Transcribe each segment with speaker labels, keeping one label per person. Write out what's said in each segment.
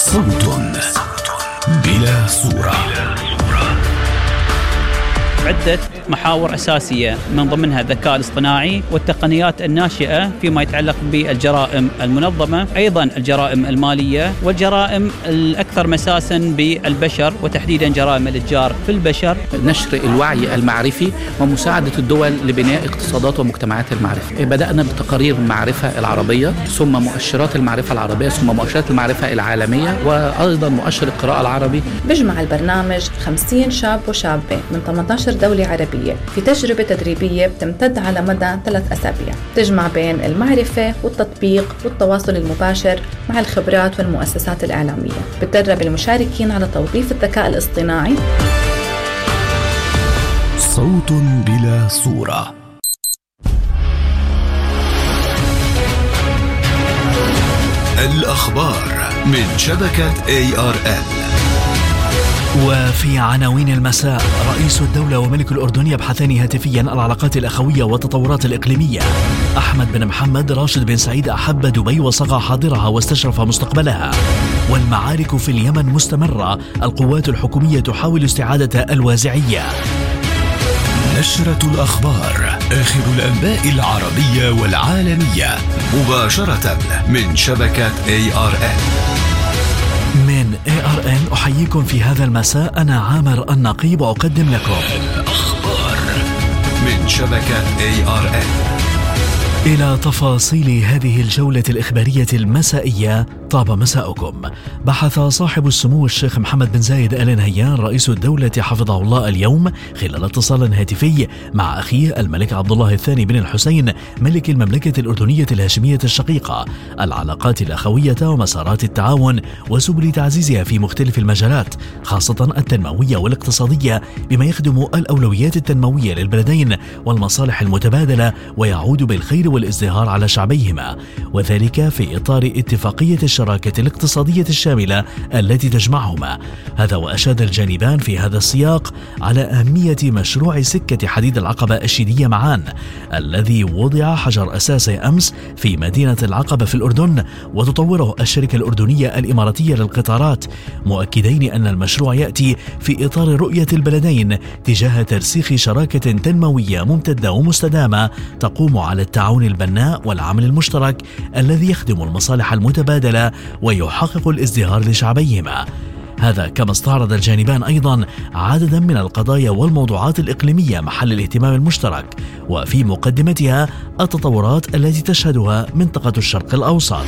Speaker 1: صوت بلا صورة.
Speaker 2: عدة محاور أساسية من ضمنها الذكاء الاصطناعي والتقنيات الناشئة فيما يتعلق بالجرائم المنظمة، أيضا الجرائم المالية والجرائم الأكثر مساسا بالبشر وتحديدا جرائم الإتجار في البشر.
Speaker 3: نشر الوعي المعرفي ومساعدة الدول لبناء اقتصادات ومجتمعات المعرفة. بدأنا بتقارير المعرفة العربية، ثم مؤشرات المعرفة العربية، ثم مؤشرات المعرفة العالمية، وأيضا مؤشر القراءة العربي.
Speaker 4: بيجمع البرنامج 50 شاب وشابة من 18 دولة عربية في تجربة تدريبية بتمتد على مدى 3 أسابيع، تجمع بين المعرفة والتطبيق والتواصل المباشر مع الخبرات والمؤسسات الإعلامية. بتدرب المشاركين على توظيف الذكاء الاصطناعي.
Speaker 1: صوت بلا صورة. الأخبار من شبكة ARN.
Speaker 5: وفي عناوين المساء: رئيس الدولة وملك الأردن يبحثان هاتفيا العلاقات الأخوية والتطورات الإقليمية. أحمد بن محمد راشد بن سعيد أحب دبي وصغى حاضرها واستشرف مستقبلها. والمعارك في اليمن مستمرة، القوات الحكومية تحاول استعادة الوازعية.
Speaker 1: نشرة الأخبار، آخر الأنباء العربية والعالمية، مباشرة من شبكة ARN.
Speaker 5: من ARN أحييكم في هذا المساء، أنا عامر النقيب وأقدم لكم
Speaker 1: الأخبار من شبكة ARN.
Speaker 5: إلى تفاصيل هذه الجولة الإخبارية المسائية. طاب مساءكم. بحث صاحب السمو الشيخ محمد بن زايد آل نهيان رئيس الدولة حفظه الله اليوم خلال اتصال هاتفي مع أخيه الملك عبد الله الثاني بن الحسين ملك المملكة الأردنية الهاشمية الشقيقة العلاقات الأخوية ومسارات التعاون وسبل تعزيزها في مختلف المجالات، خاصة التنموية والاقتصادية، بما يخدم الأولويات التنموية للبلدين والمصالح المتبادلة ويعود بالخير والازدهار على شعبيهما، وذلك في إطار اتفاقية الشراكة الاقتصادية الشاملة التي تجمعهما. هذا وأشاد الجانبان في هذا السياق على أهمية مشروع سكة حديد العقبة الشيدية معان الذي وضع حجر أساسه أمس في مدينة العقبة في الأردن، وتطوره الشركة الأردنية الإماراتية للقطارات، مؤكدين أن المشروع يأتي في إطار رؤية البلدين تجاه ترسيخ شراكة تنموية ممتدة ومستدامة تقوم على التعاون البناء والعمل المشترك الذي يخدم المصالح المتبادلة ويحقق الازدهار لشعبيهما. هذا كما استعرض الجانبان أيضا عددا من القضايا والموضوعات الإقليمية محل الاهتمام المشترك، وفي مقدمتها التطورات التي تشهدها منطقة الشرق الأوسط.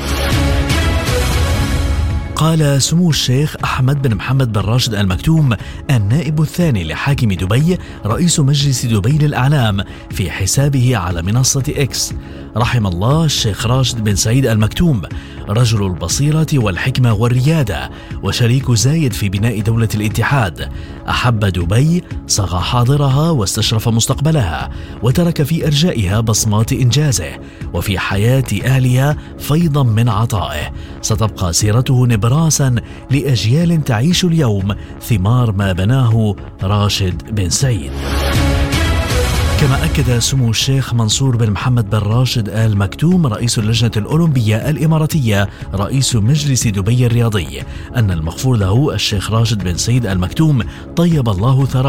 Speaker 5: قال سمو الشيخ أحمد بن محمد بن راشد آل مكتوم النائب الثاني لحاكم دبي رئيس مجلس دبي للإعلام في حسابه على منصة إكس: رحم الله الشيخ راشد بن سعيد آل مكتوم، رجل البصيرة والحكمة والريادة وشريك زايد في بناء دولة الاتحاد. أحب دبي، صغى حاضرها واستشرف مستقبلها، وترك في أرجائها بصمات إنجازه، وفي حياة أهلها فيضا من عطائه. ستبقى سيرته نبراسا لأجيال تعيش اليوم ثمار ما بناه راشد بن سعيد. كما أكد سمو الشيخ منصور بن محمد بن راشد آل مكتوم رئيس اللجنة الأولمبية الإماراتية رئيس مجلس دبي الرياضي أن المغفور له الشيخ راشد بن سعيد آل مكتوم طيب الله ثراه